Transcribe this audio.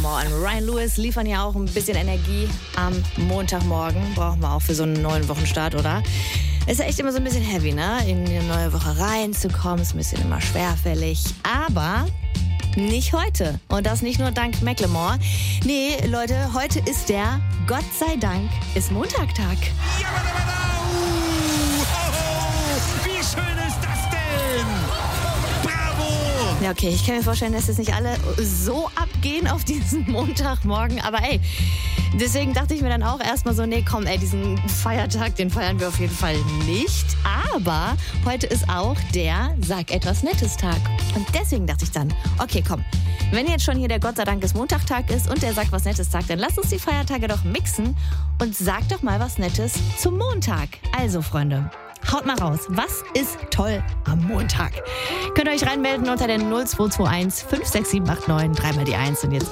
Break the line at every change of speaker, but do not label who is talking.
Macklemore und Ryan Lewis liefern ja auch ein bisschen Energie am Montagmorgen. Brauchen wir auch für so einen neuen Wochenstart, oder? Ist ja echt immer so ein bisschen heavy, ne? In eine neue Woche reinzukommen, ist ein bisschen immer schwerfällig. Aber nicht heute. Und das nicht nur dank Macklemore. Nee, Leute, heute ist der, Gott sei Dank, ist Montagtag.
Wie schön ist das denn? Bravo!
Ja, okay, ich kann mir vorstellen, dass jetzt nicht alle so abgehen auf diesen Montagmorgen. Aber ey, deswegen dachte ich mir dann auch erstmal so, nee, komm, ey, diesen Feiertag, den feiern wir auf jeden Fall nicht. Aber heute ist auch der Sag etwas Nettes Tag. Und deswegen dachte ich dann, okay, komm, wenn jetzt schon hier der Gott sei Dank ist Montagtag ist und der Sag was Nettes Tag, dann lass uns die Feiertage doch mixen und sag doch mal was Nettes zum Montag. Also, Freunde, haut mal raus. Was ist toll am Montag? Könnt ihr euch reinmelden unter der 0221 56789 3 mal die 1 und jetzt